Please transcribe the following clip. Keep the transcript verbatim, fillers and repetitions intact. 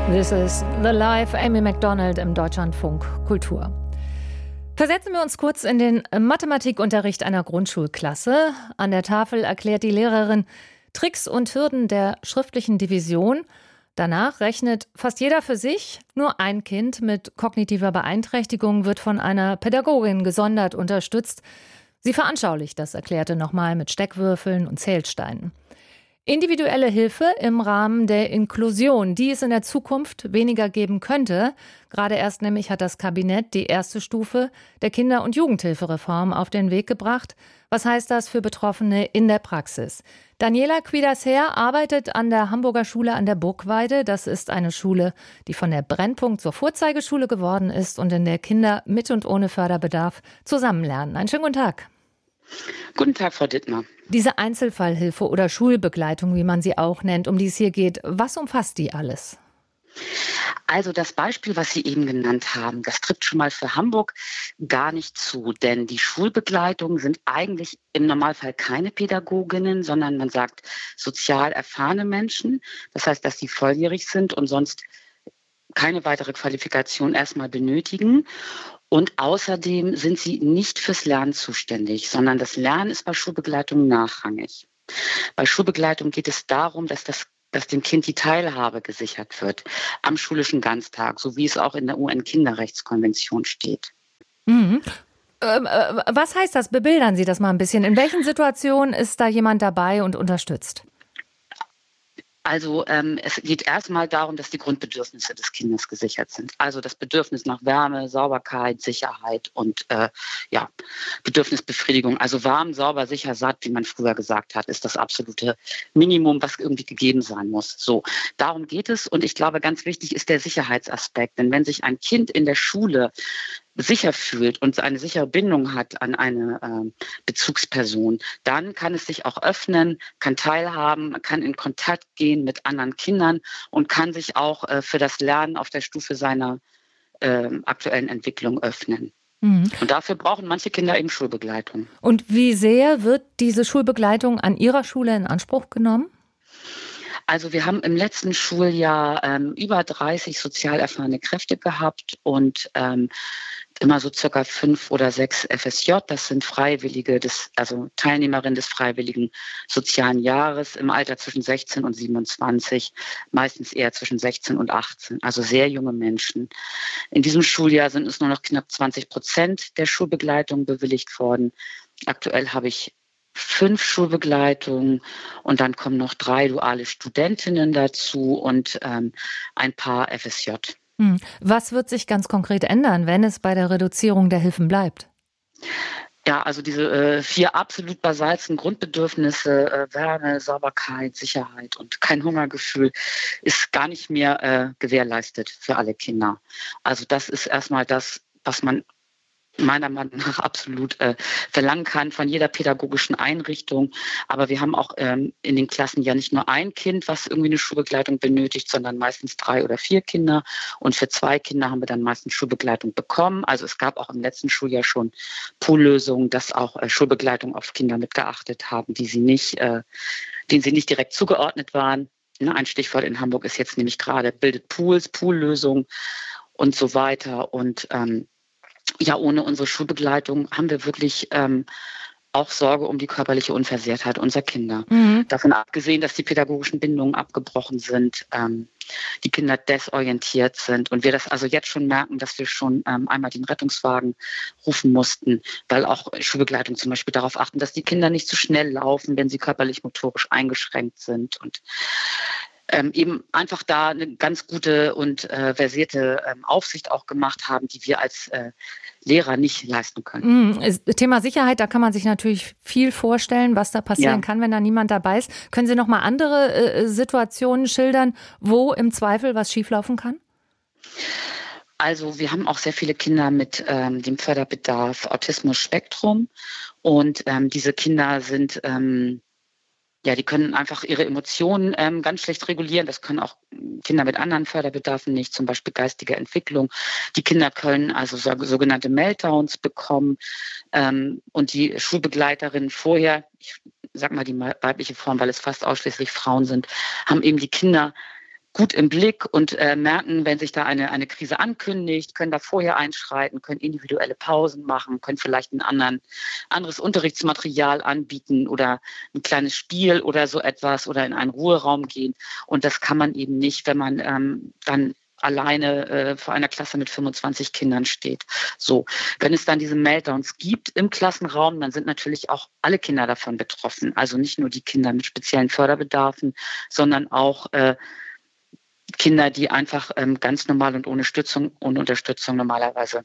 This is The Life, Amy Macdonald im Deutschlandfunk Kultur. Versetzen wir uns kurz in den Mathematikunterricht einer Grundschulklasse. An der Tafel erklärt die Lehrerin Tricks und Hürden der schriftlichen Division. Danach rechnet fast jeder für sich. Nur ein Kind mit kognitiver Beeinträchtigung wird von einer Pädagogin gesondert unterstützt. Sie veranschaulicht das Erklärte nochmal mit Steckwürfeln und Zählsteinen. Individuelle Hilfe im Rahmen der Inklusion, die es in der Zukunft weniger geben könnte. Gerade erst nämlich hat das Kabinett die erste Stufe der Kinder- und Jugendhilfereform auf den Weg gebracht. Was heißt das für Betroffene in der Praxis? Daniela Quidas-Herr arbeitet an der Hamburger Schule an der Burgweide. Das ist eine Schule, die von der Brennpunkt zur Vorzeigeschule geworden ist und in der Kinder mit und ohne Förderbedarf zusammenlernen. Einen schönen guten Tag. Guten Tag, Frau Dittmer. Diese Einzelfallhilfe oder Schulbegleitung, wie man sie auch nennt, um die es hier geht, was umfasst die alles? Also das Beispiel, was Sie eben genannt haben, das trifft schon mal für Hamburg gar nicht zu, denn die Schulbegleitungen sind eigentlich im Normalfall keine Pädagoginnen, sondern man sagt sozial erfahrene Menschen. Das heißt, dass sie volljährig sind und sonst keine weitere Qualifikation erstmal benötigen. Und außerdem sind sie nicht fürs Lernen zuständig, sondern das Lernen ist bei Schulbegleitung nachrangig. Bei Schulbegleitung geht es darum, dass das dass dem Kind die Teilhabe gesichert wird am schulischen Ganztag, so wie es auch in der U N-Kinderrechtskonvention steht. Mhm. Ähm, äh, was heißt das? Bebildern Sie das mal ein bisschen. In welchen Situationen ist da jemand dabei und unterstützt? Also ähm, es geht erstmal darum, dass die Grundbedürfnisse des Kindes gesichert sind. Also das Bedürfnis nach Wärme, Sauberkeit, Sicherheit und äh, ja, Bedürfnisbefriedigung. Also warm, sauber, sicher, satt, wie man früher gesagt hat, ist das absolute Minimum, was irgendwie gegeben sein muss. So, darum geht es. Und ich glaube, ganz wichtig ist der Sicherheitsaspekt. Denn wenn sich ein Kind in der Schule sicher fühlt und eine sichere Bindung hat an eine äh, Bezugsperson, dann kann es sich auch öffnen, kann teilhaben, kann in Kontakt gehen mit anderen Kindern und kann sich auch äh, für das Lernen auf der Stufe seiner äh, aktuellen Entwicklung öffnen. Mhm. Und dafür brauchen manche Kinder eben Schulbegleitung. Und wie sehr wird diese Schulbegleitung an Ihrer Schule in Anspruch genommen? Also wir haben im letzten Schuljahr ähm, über dreißig sozial erfahrene Kräfte gehabt und ähm, immer so circa fünf oder sechs F S J. Das sind Freiwillige, des, also Teilnehmerinnen des freiwilligen sozialen Jahres im Alter zwischen sechzehn und siebenundzwanzig, meistens eher zwischen sechzehn und achtzehn, also sehr junge Menschen. In diesem Schuljahr sind es nur noch knapp zwanzig Prozent der Schulbegleitung bewilligt worden. Aktuell habe ich fünf Schulbegleitungen und dann kommen noch drei duale Studentinnen dazu und ähm, ein paar F S J. Was wird sich ganz konkret ändern, wenn es bei der Reduzierung der Hilfen bleibt? Ja, also diese äh, vier absolut basalsten Grundbedürfnisse, äh, Wärme, Sauberkeit, Sicherheit und kein Hungergefühl, ist gar nicht mehr äh, gewährleistet für alle Kinder. Also das ist erstmal das, was man meiner Meinung nach absolut äh, verlangen kann von jeder pädagogischen Einrichtung. Aber wir haben auch ähm, in den Klassen ja nicht nur ein Kind, was irgendwie eine Schulbegleitung benötigt, sondern meistens drei oder vier Kinder. Und für zwei Kinder haben wir dann meistens Schulbegleitung bekommen. Also es gab auch im letzten Schuljahr schon Poollösungen, dass auch äh, Schulbegleitung auf Kinder mitgeachtet haben, die sie nicht, äh, denen sie nicht direkt zugeordnet waren. Ein Stichwort in Hamburg ist jetzt nämlich gerade bildet Pools, Poollösungen und so weiter. Und ähm, ja, ohne unsere Schulbegleitung haben wir wirklich ähm, auch Sorge um die körperliche Unversehrtheit unserer Kinder. Mhm. Davon abgesehen, dass die pädagogischen Bindungen abgebrochen sind, ähm, die Kinder desorientiert sind und wir das also jetzt schon merken, dass wir schon ähm, einmal den Rettungswagen rufen mussten, weil auch Schulbegleitung zum Beispiel darauf achten, dass die Kinder nicht zu schnell laufen, wenn sie körperlich motorisch eingeschränkt sind und Ähm, eben einfach da eine ganz gute und äh, versierte ähm, Aufsicht auch gemacht haben, die wir als äh, Lehrer nicht leisten können. Mm, Thema Sicherheit, da kann man sich natürlich viel vorstellen, was da passieren ja. kann, wenn da niemand dabei ist. Können Sie noch mal andere äh, Situationen schildern, wo im Zweifel was schieflaufen kann? Also wir haben auch sehr viele Kinder mit ähm, dem Förderbedarf Autismus-Spektrum und ähm, diese Kinder sind ähm, Ja, die können einfach ihre Emotionen ähm, ganz schlecht regulieren. Das können auch Kinder mit anderen Förderbedarfen nicht, zum Beispiel geistige Entwicklung. Die Kinder können also so, sogenannte Meltdowns bekommen. Ähm, und die Schulbegleiterinnen vorher, ich sag mal die weibliche Form, weil es fast ausschließlich Frauen sind, haben eben die Kinder gut im Blick und äh, merken, wenn sich da eine, eine Krise ankündigt, können da vorher einschreiten, können individuelle Pausen machen, können vielleicht ein anderen, anderes Unterrichtsmaterial anbieten oder ein kleines Spiel oder so etwas oder in einen Ruheraum gehen. Und das kann man eben nicht, wenn man ähm, dann alleine äh, vor einer Klasse mit fünfundzwanzig Kindern steht. So, wenn es dann diese Meltdowns gibt im Klassenraum, dann sind natürlich auch alle Kinder davon betroffen. Also nicht nur die Kinder mit speziellen Förderbedarfen, sondern auch äh, Kinder, die einfach ähm, ganz normal und ohne Stützung, ohne Unterstützung normalerweise